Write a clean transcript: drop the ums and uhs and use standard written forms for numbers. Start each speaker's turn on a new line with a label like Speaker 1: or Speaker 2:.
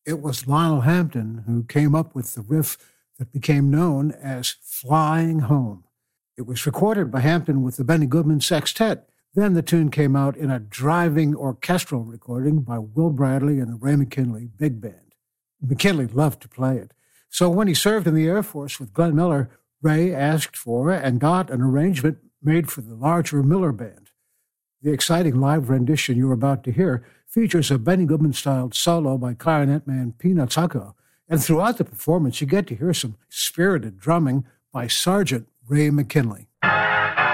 Speaker 1: It was Lionel Hampton who came up with the riff that became known as Flying Home. It was recorded by Hampton with the Benny Goodman Sextet. Then the tune came out in a driving orchestral recording by Will Bradley and the Ray McKinley Big Band. McKinley loved to play it. So when he served in the Air Force with Glenn Miller, Ray asked for and got an arrangement made for the larger Miller Band. The exciting live rendition you're about to hear features a Benny Goodman-styled solo by clarinet man Peanuts Hucko, and throughout the performance you get to hear some spirited drumming by Sergeant Ray McKinley.